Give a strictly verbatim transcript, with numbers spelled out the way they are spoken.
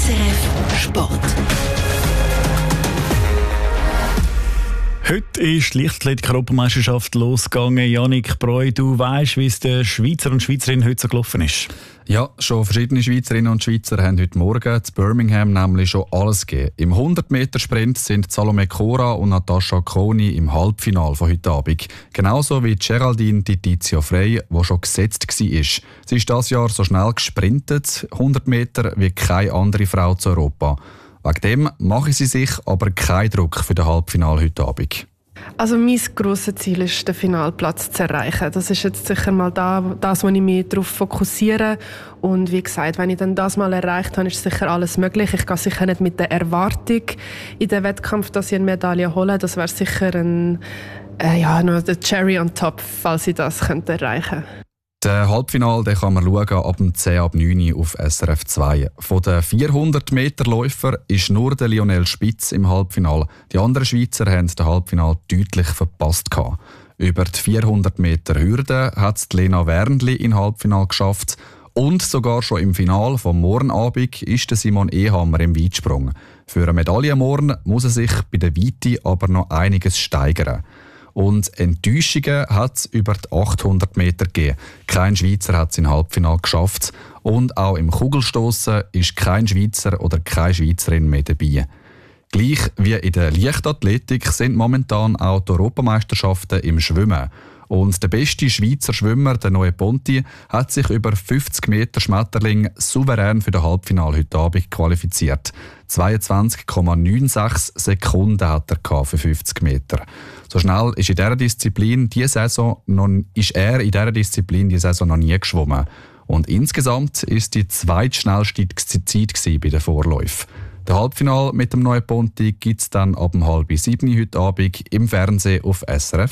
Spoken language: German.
R F Sport. Heute ist die Leichtathletik-Europameisterschaft losgegangen. Yannick Breu, du weißt, wie es den Schweizer und Schweizerinnen heute so gelaufen ist? Ja, schon verschiedene Schweizerinnen und Schweizer haben heute Morgen zu Birmingham nämlich schon alles gegeben. Im hundert Meter Sprint sind Salome Cora und Natascha Coni im Halbfinale von heute Abend. Genauso wie Geraldine Di Tizio Frey, die schon gesetzt war. Sie ist dieses Jahr so schnell gesprintet, hundert Meter, wie keine andere Frau zu Europa. Wegen dem machen sie sich aber keinen Druck für das Halbfinale heute Abend. Also mein grosses Ziel ist, den Finalplatz zu erreichen. Das ist jetzt sicher mal da, das, wo ich mich darauf fokussiere. Und wie gesagt, wenn ich dann das mal erreicht habe, ist sicher alles möglich. Ich gehe sicher nicht mit der Erwartung in den Wettkampf, dass ich eine Medaille hole. Das wäre sicher ein, äh, ja, noch der Cherry on top, falls ich das könnte erreichen könnte. Das Halbfinale den kann man schauen ab dem zehn ab neun auf S R F zwei. Von den vierhundert Meter Läufern ist nur der Lionel Spitz im Halbfinale. Die anderen Schweizer haben das Halbfinale deutlich verpasst. Über die vierhundert Meter Hürde hat es Lena Wernli im Halbfinale geschafft. Und sogar schon im Finale vom Morgenabend ist Simon Ehammer im Weitsprung. Für eine Medaille morgen muss er sich bei der Weite aber noch einiges steigern. Und Enttäuschungen hat es über die achthundert Meter gegeben. Kein Schweizer hat es im Halbfinale geschafft. Und auch im Kugelstossen ist kein Schweizer oder keine Schweizerin mehr dabei. Gleich wie in der Leichtathletik sind momentan auch die Europameisterschaften im Schwimmen. Und der beste Schweizer Schwimmer, der Noe Ponti, hat sich über fünfzig Meter Schmetterling souverän für das Halbfinale heute Abend qualifiziert. zweiundzwanzig Komma sechsundneunzig Sekunden hat er für fünfzig Meter. So schnell ist, in dieser Disziplin die Saison noch, ist er in dieser Disziplin die Saison noch nie geschwommen. Und insgesamt ist die zweitschnellste Zeit bei den Vorläufen. Das Halbfinale mit dem Noe Ponti gibt es dann ab halb sieben heute Abend im Fernsehen auf S R F.